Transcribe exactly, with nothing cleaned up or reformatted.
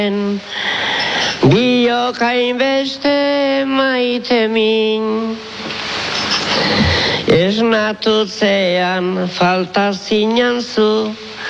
biok hainbeste maite min, esnatutzean falta zinan zu,